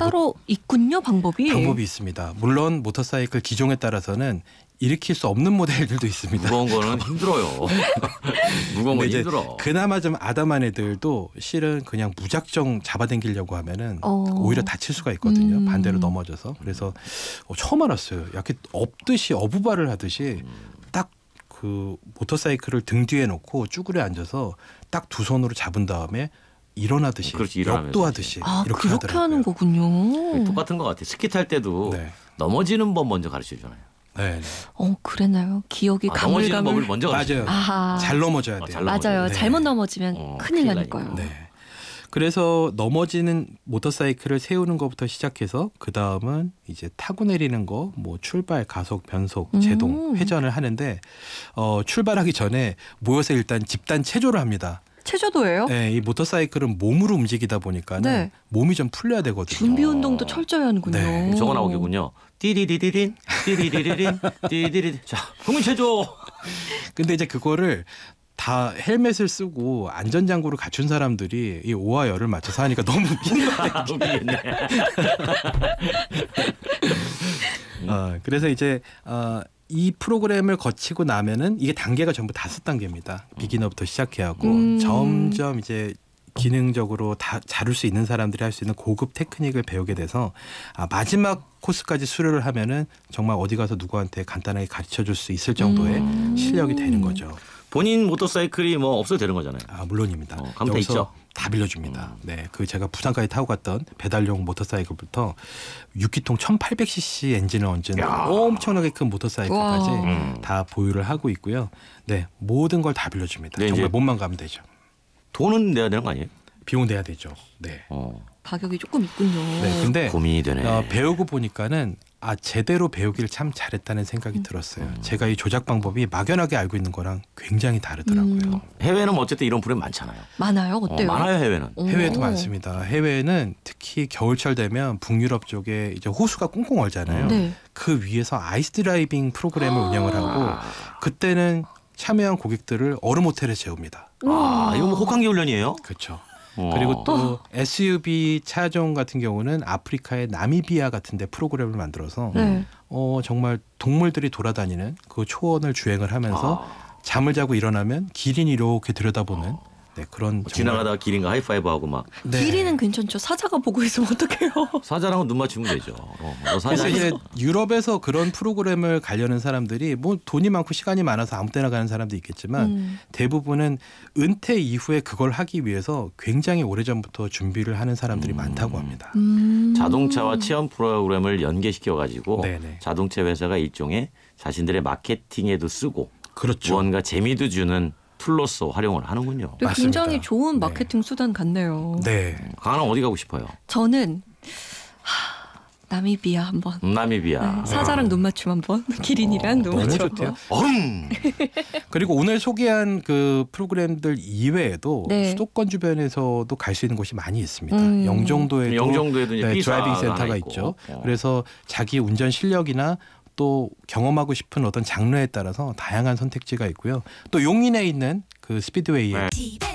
따로 있군요, 방법이. 방법이 있습니다. 물론 모터사이클 기종에 따라서는 일으킬 수 없는 모델들도 있습니다. 무거운 거는 힘들어요. 무거운 건 힘들어. 그나마 좀 아담한 애들도 실은 그냥 무작정 잡아당기려고 하면은 오히려 다칠 수가 있거든요. 반대로 넘어져서. 그래서 처음 알았어요. 약간 업듯이 어부발을 하듯이 딱 그 모터사이클을 등 뒤에 놓고 쭈그려 앉아서 딱 두 손으로 잡은 다음에 일어나듯이 그렇지, 역도하듯이 이렇게 그렇게 하더라고요. 하는 거군요. 똑같은 것 같아. 스키 탈 때도 네. 넘어지는 법 먼저 가르쳐주잖아요. 네. 그랬나요? 기억이 넘어지는 법을 가물가물. 먼저 가르쳐줘요. 맞아요. 아하. 잘 넘어져야 돼요. 잘 넘어져야 맞아요. 네. 잘못 넘어지면 큰일 나니까요. 네. 그래서 넘어지는 모터사이클을 세우는 것부터 시작해서 그 다음은 이제 타고 내리는 거, 뭐 출발, 가속, 변속, 제동, 회전을 하는데 출발하기 전에 모여서 일단 집단 체조를 합니다. 체조도예요? 네, 이 모터사이클은 몸으로 움직이다 보니까는 네. 몸이 좀 풀려야 되거든요. 준비 운동도 철저히 하는군요. 네. 저거 나오겠군요. 띠리리리린 띠리리리린 띠리리리. 자, 국민 체조. 근데 이제 그거를 다 헬멧을 쓰고 안전장구를 갖춘 사람들이 이 오와 열을 맞춰서 하니까 너무 웃기겠네. 그래서 이제 이 프로그램을 거치고 나면은 이게 단계가 전부 5단계입니다. 비기너부터 시작해하고 점점 이제 기능적으로 다 다룰 수 있는 사람들이 할 수 있는 고급 테크닉을 배우게 돼서 마지막 코스까지 수료를 하면은 정말 어디 가서 누구한테 간단하게 가르쳐줄 수 있을 정도의 실력이 되는 거죠. 본인 모터사이클이 뭐 없어도 되는 거잖아요. 물론입니다. 가면 다 있죠? 다 빌려줍니다. 네, 그 제가 부산까지 타고 갔던 배달용 모터사이클부터 6기통 1800cc 엔진을 얹은 엄청나게 큰 모터사이클까지 다 보유를 하고 있고요. 네, 모든 걸 다 빌려줍니다. 네, 정말 이제 몸만 가면 되죠. 돈은 내야 되는 거 아니에요? 비용 내야 되죠. 네. 가격이 조금 있군요. 네, 근데 고민이 되네. 배우고 보니까는 제대로 배우기를 참 잘했다는 생각이 들었어요. 제가 이 조작 방법이 막연하게 알고 있는 거랑 굉장히 다르더라고요. 해외는 뭐 어쨌든 이런 프로그램 많잖아요. 많아요? 어때요? 많아요, 해외는. 해외에도 많습니다. 해외에는 특히 겨울철 되면 북유럽 쪽에 이제 호수가 꽁꽁 얼잖아요. 네. 그 위에서 아이스 드라이빙 프로그램을 운영을 하고 그때는 참여한 고객들을 얼음 호텔에 재웁니다. 이거 뭐 혹한기 훈련이에요? 그렇죠. 그리고 또 SUV 차종 같은 경우는 아프리카의 나미비아 같은 데 프로그램을 만들어서 정말 동물들이 돌아다니는 그 초원을 주행을 하면서 잠을 자고 일어나면 기린이 이렇게 들여다보는 그런 지나가다가 기린과 하이파이브하고 막. 기린은 괜찮죠. 사자가 보고 있으면 어떡해요. 사자랑은 눈 맞추면 되죠. 그래서 이제 유럽에서 그런 프로그램을 가려는 사람들이 뭐 돈이 많고 시간이 많아서 아무 때나 가는 사람도 있겠지만 대부분은 은퇴 이후에 그걸 하기 위해서 굉장히 오래전부터 준비를 하는 사람들이 많다고 합니다. 자동차와 체험 프로그램을 연계시켜가지고 네네. 자동차 회사가 일종의 자신들의 마케팅에도 쓰고 그렇죠. 무언가 재미도 주는 툴로서 활용을 하는군요. 네, 맞습니다. 굉장히 좋은 마케팅 수단 같네요. 네. 강한아 어디 가고 싶어요? 저는 나미비아 한번. 나미비아. 사자랑 눈 맞춤 한번. 기린이랑 눈 너무 맞춤 좋대요. 한번. 그리고 오늘 소개한 그 프로그램들 이외에도 네. 수도권 주변에서도 갈 수 있는 곳이 많이 있습니다. 영종도에도 이제 피사 드라이빙 하나 센터가 있고. 있죠. 그래서 자기 운전 실력이나 또 경험하고 싶은 어떤 장르에 따라서 다양한 선택지가 있고요. 또 용인에 있는 그 스피드웨이에